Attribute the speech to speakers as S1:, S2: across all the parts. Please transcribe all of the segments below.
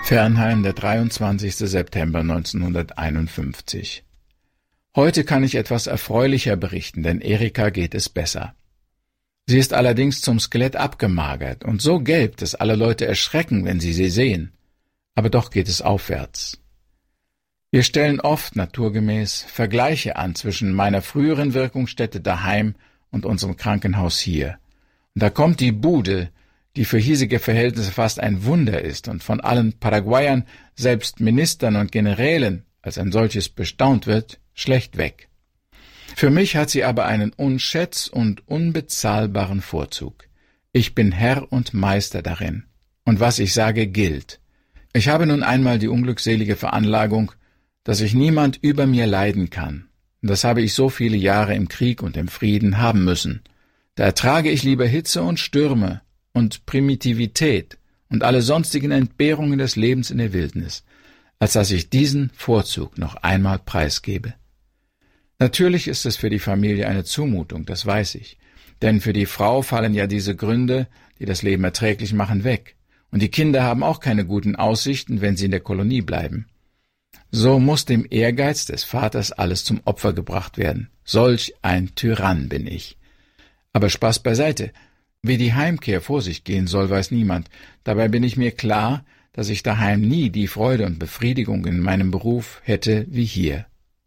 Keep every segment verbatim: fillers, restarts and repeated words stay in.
S1: Fernheim, der dreiundzwanzigster September neunzehnhunderteinundfünfzig. Heute kann ich etwas erfreulicher berichten, denn Erika geht es besser. Sie ist allerdings zum Skelett abgemagert und so gelb, dass alle Leute erschrecken, wenn sie sie sehen. Aber doch geht es aufwärts. Wir stellen oft, naturgemäß, Vergleiche an zwischen meiner früheren Wirkungsstätte daheim und unserem Krankenhaus hier. Und da kommt die Bude, die für hiesige Verhältnisse fast ein Wunder ist und von allen Paraguayern, selbst Ministern und Generälen, als ein solches bestaunt wird, schlecht weg. Für mich hat sie aber einen unschätz- und unbezahlbaren Vorzug. Ich bin Herr und Meister darin. Und was ich sage, gilt. Ich habe nun einmal die unglückselige Veranlagung, dass ich niemand über mir leiden kann. Und das habe ich so viele Jahre im Krieg und im Frieden haben müssen. Da ertrage ich lieber Hitze und Stürme und Primitivität und alle sonstigen Entbehrungen des Lebens in der Wildnis, als dass ich diesen Vorzug noch einmal preisgebe. Natürlich ist es für die Familie eine Zumutung, das weiß ich, denn für die Frau fallen ja diese Gründe, die das Leben erträglich machen, weg, und die Kinder haben auch keine guten Aussichten, wenn sie in der Kolonie bleiben. So muss dem Ehrgeiz des Vaters alles zum Opfer gebracht werden. Solch ein Tyrann bin ich. Aber Spaß beiseite. Wie die Heimkehr vor sich gehen soll, weiß niemand. Dabei bin ich mir klar, dass ich daheim nie die Freude und Befriedigung in meinem Beruf hätte wie hier.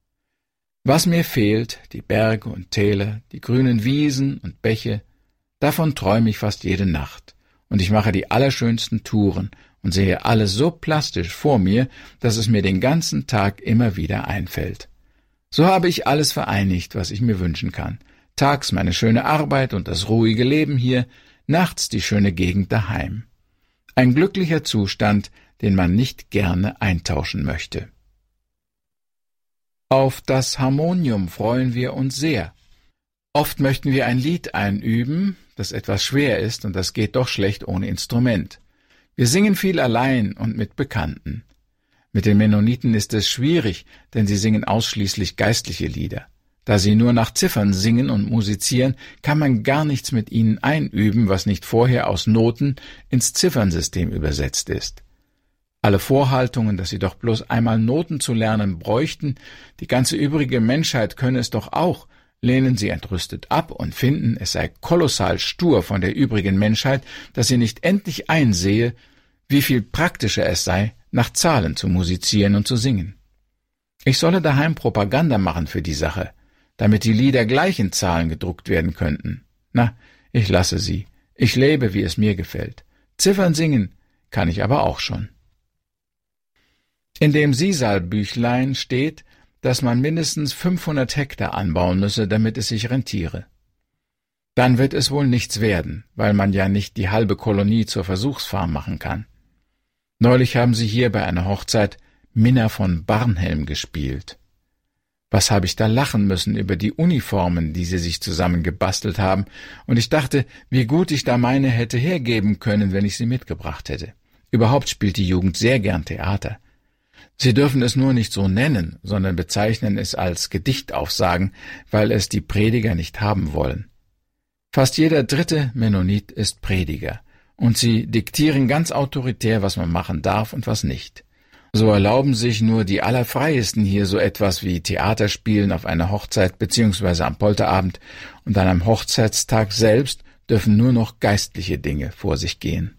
S1: Was mir fehlt, die Berge und Täler, die grünen Wiesen und Bäche, davon träume ich fast jede Nacht. Und ich mache die allerschönsten Touren und sehe alles so plastisch vor mir, dass es mir den ganzen Tag immer wieder einfällt. So habe ich alles vereinigt, was ich mir wünschen kann. Tags meine schöne Arbeit und das ruhige Leben hier, nachts die schöne Gegend daheim. Ein glücklicher Zustand, den man nicht gerne eintauschen möchte. Auf das Harmonium freuen wir uns sehr. Oft möchten wir ein Lied einüben, das etwas schwer ist, und das geht doch schlecht ohne Instrument. Wir singen viel allein und mit Bekannten. Mit den Mennoniten ist es schwierig, denn sie singen ausschließlich geistliche Lieder. Da sie nur nach Ziffern singen und musizieren, kann man gar nichts mit ihnen einüben, was nicht vorher aus Noten ins Ziffernsystem übersetzt ist. Alle Vorhaltungen, dass sie doch bloß einmal Noten zu lernen bräuchten, die ganze übrige Menschheit könne es doch auch, lehnen sie entrüstet ab und finden, es sei kolossal stur von der übrigen Menschheit, dass sie nicht endlich einsehe, wie viel praktischer es sei, nach Zahlen zu musizieren und zu singen. Ich solle daheim Propaganda machen für die Sache, damit die Lieder gleich in Zahlen gedruckt werden könnten. Na, ich lasse sie. Ich lebe, wie es mir gefällt. Ziffern singen kann ich aber auch schon. In dem Sisal-Büchlein steht, dass man mindestens fünfhundert Hektar anbauen müsse, damit es sich rentiere. Dann wird es wohl nichts werden, weil man ja nicht die halbe Kolonie zur Versuchsfarm machen kann. Neulich haben sie hier bei einer Hochzeit Minna von Barnhelm gespielt. Was habe ich da lachen müssen über die Uniformen, die sie sich zusammengebastelt haben, und ich dachte, wie gut ich da meine hätte hergeben können, wenn ich sie mitgebracht hätte. Überhaupt spielt die Jugend sehr gern Theater. Sie dürfen es nur nicht so nennen, sondern bezeichnen es als Gedichtaufsagen, weil es die Prediger nicht haben wollen. Fast jeder dritte Mennonit ist Prediger, und sie diktieren ganz autoritär, was man machen darf und was nicht. So erlauben sich nur die Allerfreiesten hier so etwas wie Theaterspielen auf einer Hochzeit bzw. am Polterabend, und an einem Hochzeitstag selbst dürfen nur noch geistliche Dinge vor sich gehen.